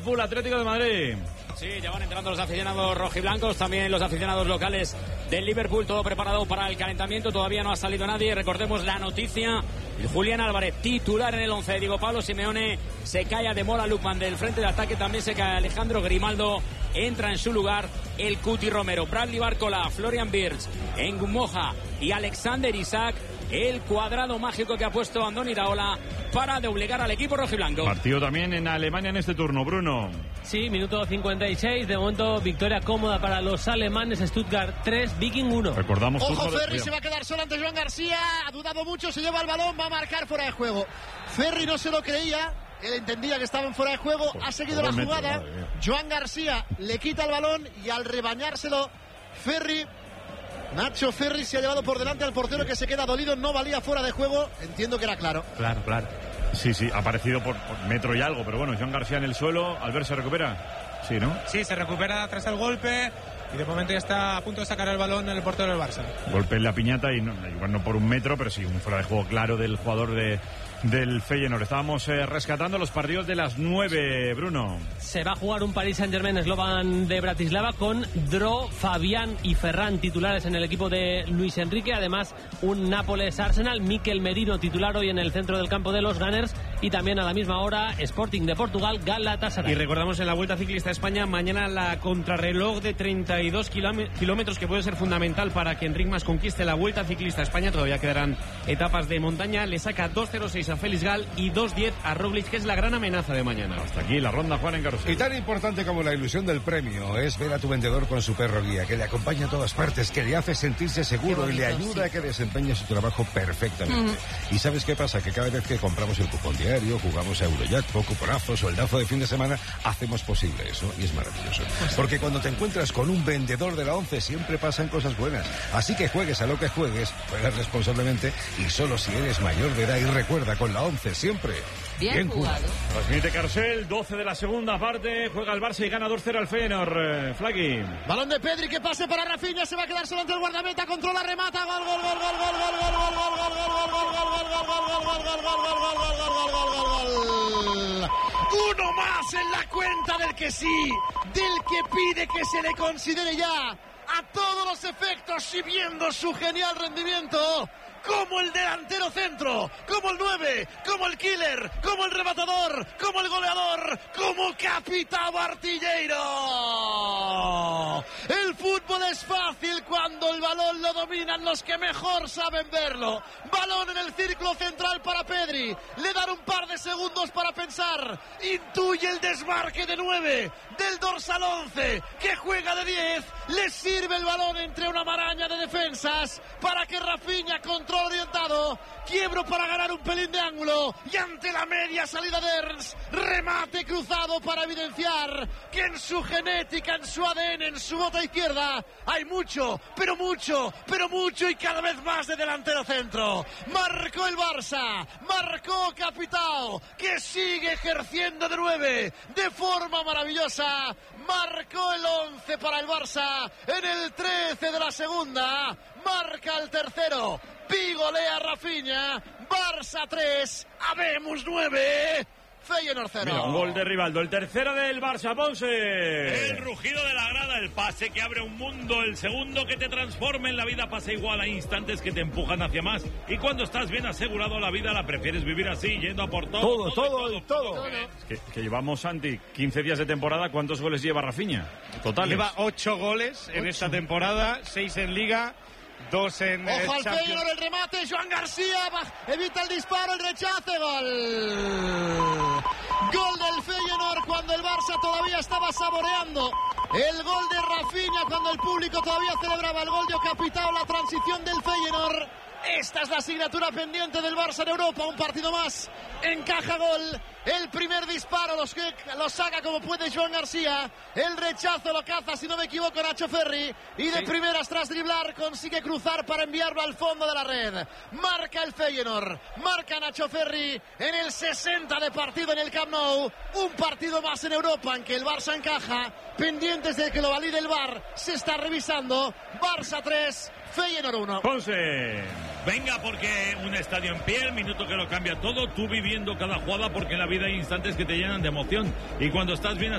Liverpool, Atlético de Madrid. Sí, ya van entrando los aficionados rojiblancos, también los aficionados locales del Liverpool, todo preparado para el calentamiento, todavía no ha salido nadie. Recordemos la noticia, Julián Álvarez titular en el 11, Diego Pablo Simeone se cae a Demola Lookman del frente de ataque, también se cae Alejandro Grimaldo, entra en su lugar el Cuti Romero, Bradley Barcola, Florian Wirtz, Ngumoja y Alexander Isak, el cuadrado mágico que ha puesto Andoni Iraola para doblegar al equipo rojiblanco. Partido también en Alemania en este turno, Bruno. Sí, minuto 56, de momento victoria cómoda para los alemanes, Stuttgart 3, Viking 1. Recordamos Ojo, Ferri se va a quedar solo ante Joan García, ha dudado mucho, se lleva el balón, va a marcar fuera de juego. Ferri no se lo creía, él entendía que estaba en fuera de juego, ha seguido la jugada, Joan García le quita el balón y al rebañárselo, Nacho Ferri se ha llevado por delante al portero que se queda dolido, no valía fuera de juego, entiendo que era claro. Claro. Sí, ha aparecido por metro y algo, pero bueno, Joan García en el suelo, Albert se recupera. Sí, ¿no? Sí, se recupera tras el golpe y de momento ya está a punto de sacar el balón el portero del Barça. Golpe en la piñata y igual no por un metro, pero sí un fuera de juego claro del jugador del Feyenoord. Estábamos rescatando los partidos de las 9, Bruno. Se va a jugar un Paris Saint-Germain Slovan de Bratislava con Dro, Fabián y Ferran titulares en el equipo de Luis Enrique. Además, un Nápoles Arsenal, Mikel Merino titular hoy en el centro del campo de los Gunners. Y también a la misma hora, Sporting de Portugal, Galatasaray. Y recordamos en la Vuelta Ciclista a España, mañana la contrarreloj de 32 kilómetros que puede ser fundamental para que Enric Mas conquiste la Vuelta Ciclista a España. Todavía quedarán etapas de montaña. Le saca 2.06 a Félix Gal y 2.10 a Roglic, que es la gran amenaza de mañana. Hasta aquí la ronda, Juan, en Carrusel. Y tan importante como la ilusión del premio es ver a tu vendedor con su perro guía, que le acompaña a todas partes, que le hace sentirse seguro bonito, y le ayuda a que desempeñe su trabajo perfectamente. ¿Y sabes qué pasa? Que cada vez que compramos el cupón diario, jugamos a Eurojackpot, cuponazo, soldazo de fin de semana, hacemos posible eso y es maravilloso. Porque cuando te encuentras con un vendedor de la 11 siempre pasan cosas buenas. Así que juegues a lo que juegues, juegas responsablemente y solo si eres mayor de edad. Y recuerda, con la 11 siempre bien jugado. Transmite Carrusel, 12 de la segunda parte, juega el Barça y gana 2-0 al Feyenoord. Flaqui. Balón de Pedri, que pase para Rafinha, se va a quedar solo ante el guardameta, controla, remata, gol, gol, gol, gol, gol, gol, gol, gol, gol, gol, gol. Uno más en la cuenta del que sí, del que pide que se le considere ya a todos los efectos y viendo su genial rendimiento como el delantero centro, como el 9, como el killer, como el rematador, como el goleador, como capitán artillero. El fútbol es fácil cuando el balón lo dominan los que mejor saben verlo. Balón en el círculo central para Pedri, le dan un par de segundos para pensar, intuye el desmarque de 9 del dorsal 11 que juega de 10, le sirve el balón entre una maraña de defensas para que Rafinha controle orientado, quiebro para ganar un pelín de ángulo y ante la media salida de Ernst, remate cruzado para evidenciar que en su genética, en su ADN, en su bota izquierda hay mucho, pero mucho y cada vez más de delantero centro. Marcó el Barça, marcó Capitao, que sigue ejerciendo de 9 de forma maravillosa. Marcó el 11 para el Barça en el 13 de la segunda, marca el tercero, pigolea Rafinha, Barça 3, habemos 9, Feyenoord 0. Mira, un gol de Rivaldo, el tercero del Barça, Ponce. El rugido de la grada, el pase que abre un mundo, el segundo que te transforma en la vida, pasa igual, hay instantes que te empujan hacia más y cuando estás bien asegurado la vida la prefieres vivir así, yendo a por todo. Todo. Que llevamos, Santi, 15 días de temporada, ¿cuántos goles lleva Rafinha? Totales. Lleva 8 goles en esta temporada, 6 en Liga, 2 en Ojo al Champions. Feyenoord, el remate, Joan García evita el disparo, el rechace, gol. Gol del Feyenoord cuando el Barça todavía estaba saboreando el gol de Rafinha, cuando el público todavía celebraba el gol de Capitao, la transición del Feyenoord. Esta es la asignatura pendiente del Barça en Europa, un partido más, encaja gol, el primer disparo lo saca como puede Joan García, el rechazo lo caza, si no me equivoco, Nacho Ferri, y de primeras tras driblar consigue cruzar para enviarlo al fondo de la red. Marca el Feyenoord, marca Nacho Ferri en el 60 de partido en el Camp Nou, un partido más en Europa en que el Barça encaja, pendientes de que lo valide el VAR, se está revisando, Barça 3, Feyenoord 1. Ponce. Venga, porque un estadio en pie, el minuto que lo cambia todo, tú viviendo cada jugada, porque en la vida hay instantes que te llenan de emoción y cuando estás bien